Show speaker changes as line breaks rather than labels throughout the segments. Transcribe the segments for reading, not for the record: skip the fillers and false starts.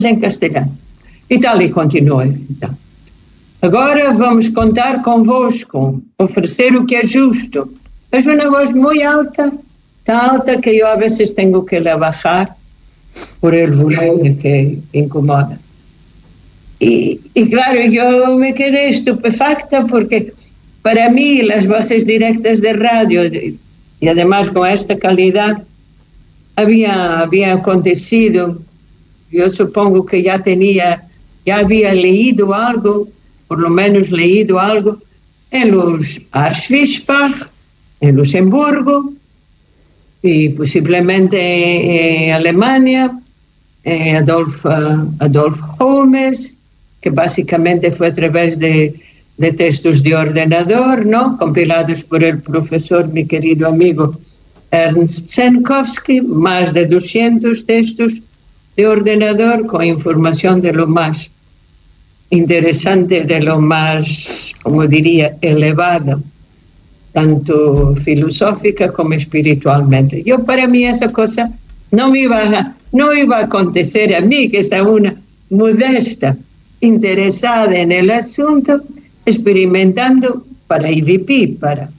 em castelhano. E tal, e continuou. Então, agora vamos contar convosco, oferecer o que é justo. Es una voz muy alta, tan alta que yo a veces tengo que la bajar por el volumen que incomoda. Y claro, yo me quedé estupefacta porque para mí las voces directas de radio, y además con esta calidad, había acontecido, yo supongo que ya había leído algo, por lo menos leído algo, en los Archfischbach, en Luxemburgo, y posiblemente en Alemania, Adolf Holmes, que básicamente fue a través de textos de ordenador, ¿no? Compilados por el profesor, mi querido amigo Ernst Zenkowski, más de 200 textos de ordenador con información de lo más interesante, de lo más, como diría, elevado, tanto filosófica como espiritualmente. Para mí esa cosa no iba a acontecer a mí, que estaba una modesta, interesada en el asunto, experimentando para IVP,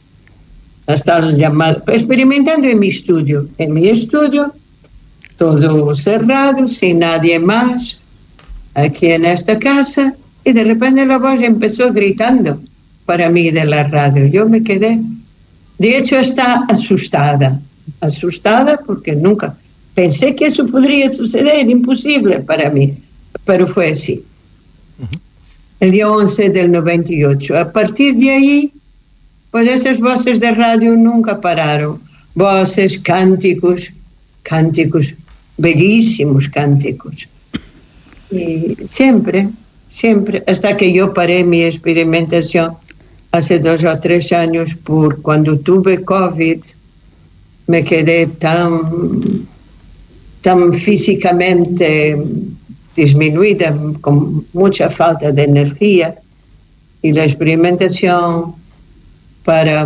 experimentando en mi estudio, todo cerrado, sin nadie más, aquí en esta casa, y de repente la voz empezó gritando para mí de la radio. Yo me quedé, de hecho, está asustada porque nunca pensé que eso podría suceder, imposible para mí, pero fue así. El día 11 del 98. A partir de ahí, pues esas voces de radio nunca pararon. Voces, cánticos, bellísimos cánticos. Y siempre, hasta que yo paré mi experimentación hace 2 o 3 años, por cuando tuve COVID, me quedé tan físicamente disminuida, con mucha falta de energía, y la experimentación para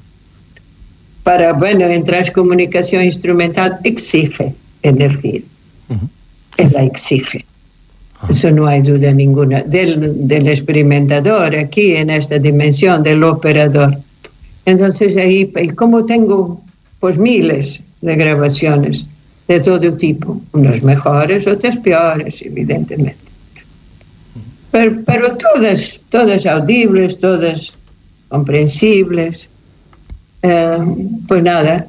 en transcomunicación instrumental exige energía. Él la exige. Eso no hay duda ninguna. Del experimentador aquí en esta dimensión, del operador. Entonces ahí, como tengo pues miles de grabaciones de todo tipo, unas mejores, otras peores, evidentemente. Pero todas audibles, todas comprensibles. Pues nada,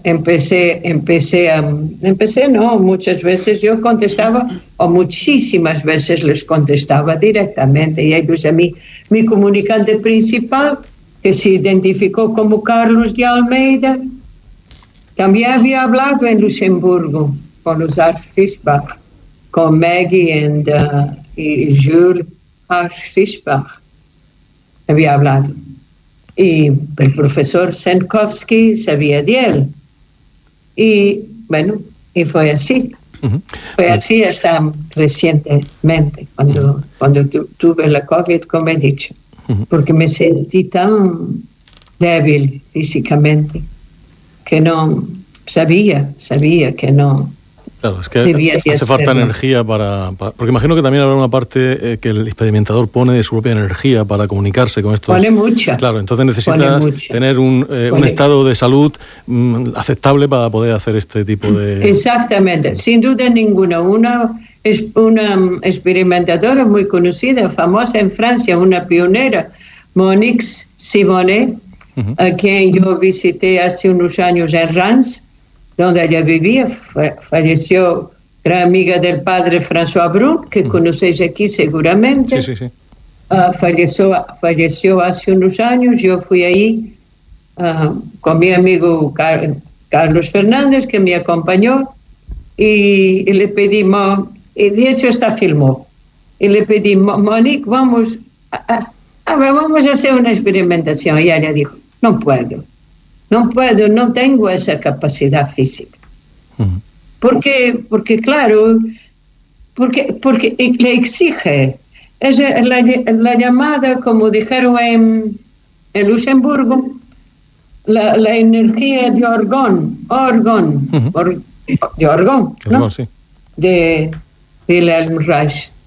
muchas veces yo contestaba, o muchísimas veces les contestaba directamente, y ellos a mí, mi comunicante principal, que se identificó como Carlos de Almeida, también había hablado en Luxemburgo con los Archfischbach, con Maggie y Jules Archfischbach, había hablado. Y el profesor Zenkowski sabía de él. Y bueno, y fue así. Fue así hasta recientemente, cuando tuve la COVID, como he dicho. Porque me sentí tan débil físicamente que no sabía que no.
Claro, es que hace falta energía porque imagino que también habrá una parte que el experimentador pone de su propia energía para comunicarse con estos.
Pone mucha.
Claro, entonces necesitas tener un estado de salud aceptable para poder hacer este tipo de.
Exactamente, sin duda ninguna. Una experimentadora muy conocida, famosa en Francia, una pionera, Monique Simonet, a quien yo visité hace unos años en Reims, donde ella vivía, falleció, gran amiga del padre François Brun, que conocéis aquí seguramente.
Sí.
Falleció hace unos años. Yo fui ahí con mi amigo Carlos Fernández, que me acompañó, y le pedimos, y de hecho está filmó, y le pedimos, Monique, vamos a hacer una experimentación. Y ella dijo, no puedo, no tengo esa capacidad física. Porque claro, porque le exige. Es la llamada, como dijeron en Luxemburgo, la energía de orgón, ¿no?
Sí.
Wilhelm Reich.